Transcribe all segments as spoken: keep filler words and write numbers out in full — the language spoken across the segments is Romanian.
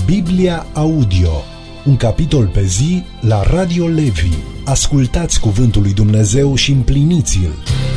Biblia Audio, un capitol pe zi la Radio Levi. Ascultați cuvântul lui Dumnezeu și împliniți-l.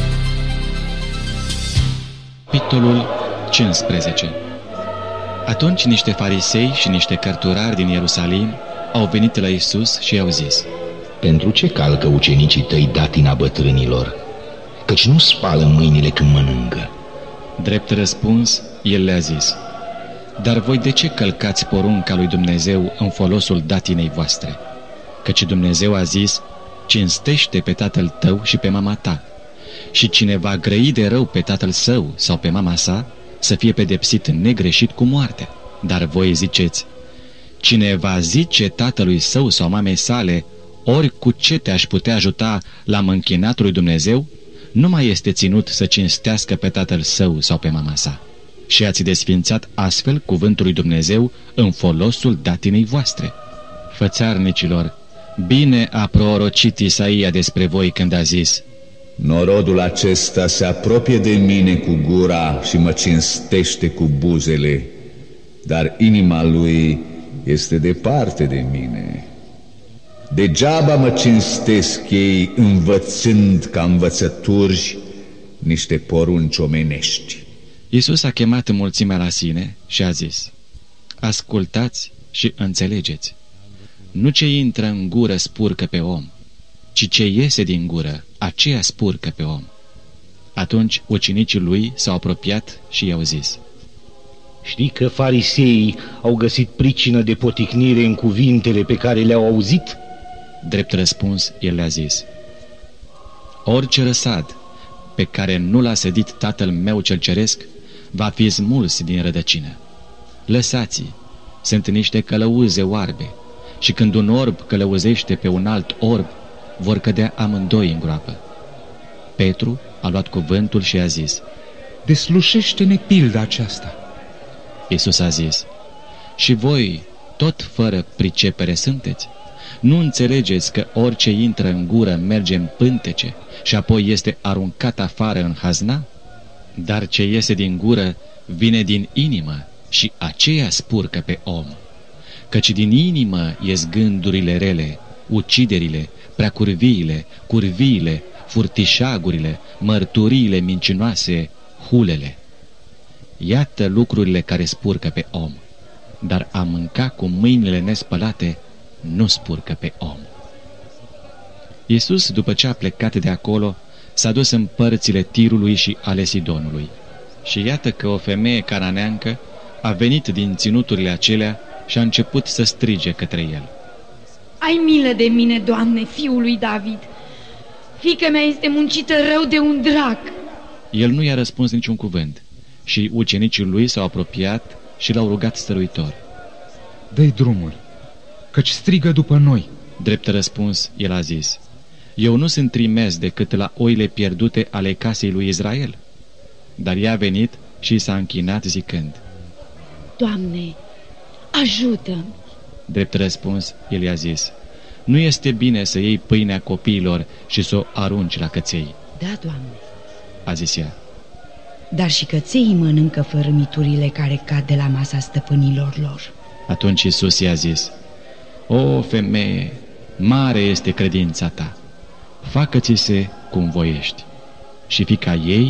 Capitolul cincisprezece. Atunci niște farisei și niște cărturari din Ierusalim au venit la Iisus și i-au zis: Pentru ce calcă ucenicii tăi datina bătrânilor? Căci nu spală mâinile când mănâncă. Drept răspuns, el le-a zis: Dar voi de ce călcați porunca lui Dumnezeu în folosul datinei voastre? Căci Dumnezeu a zis: cinstește pe tatăl tău și pe mama ta. Și cine va grăi de rău pe tatăl său sau pe mama sa, să fie pedepsit negreșit cu moartea. Dar voi ziceți: cine va zice tatălui său sau mamei sale, ori cu ce te-aș putea ajuta la mânchinatul lui Dumnezeu, nu mai este ținut să cinstească pe tatăl său sau pe mama sa. Și ați desfințat astfel cuvântul lui Dumnezeu în folosul datinei voastre. Fățarnicilor, bine a prorocit Isaia despre voi când a zis: Norodul acesta se apropie de mine cu gura și mă cinstește cu buzele, dar inima lui este departe de mine. Degeaba mă cinstesc ei învățând ca învățături niște porunci omenești. Iisus a chemat mulțimea la sine și a zis: ascultați și înțelegeți. Nu ce intră în gură spurcă pe om, ci ce iese din gură, aceea spurcă pe om. Atunci ucenicii lui s-au apropiat și i-au zis: Știi că fariseii au găsit pricină de poticnire în cuvintele pe care le-au auzit? Drept răspuns, el le-a zis: orice răsad pe care nu l-a sădit Tatăl meu cel ceresc va fi smuls din rădăcină. Lăsați-i, sunt niște călăuze oarbe, și când un orb călăuzește pe un alt orb, vor cădea amândoi în groapă. Petru a luat cuvântul și a zis: deslușește-ne pilda aceasta. Iisus a zis: și voi tot fără pricepere sunteți? Nu înțelegeți că orice intră în gură merge în pântece și apoi este aruncat afară în hazna? Dar ce iese din gură vine din inimă și aceea spurcă pe om. Căci din inimă ies gândurile rele, uciderile, preacurviile, curviile, furtișagurile, mărturiile mincinoase, hulele. Iată lucrurile care spurcă pe om, dar a mânca cu mâinile nespălate nu spurcă pe om. Iisus, după ce a plecat de acolo, s-a dus în părțile Tirului și ale Sidonului. Și iată că o femeie cananeancă a venit din ținuturile acelea și a început să strige către el: ai milă de mine, Doamne, fiul lui David! Fiica mea este muncită rău de un drac. El nu i-a răspuns niciun cuvânt și ucenicii lui s-au apropiat și l-au rugat stăruitor: dă-i drumul, căci strigă după noi. Drept răspuns, el a zis: eu nu sunt trimis decât la oile pierdute ale casei lui Israel. Dar ea a venit și s-a închinat zicând: Doamne, ajută-mi! Drept răspuns, el i-a zis: nu este bine să iei pâinea copiilor și să o arunci la căței. Da, Doamne, a zis ea. Dar și căței mănâncă fărâmiturile care cad de la masa stăpânilor lor. Atunci Iisus i-a zis: o femeie, mare este credința ta, facă-ți-se cum voiești. Și fiica ei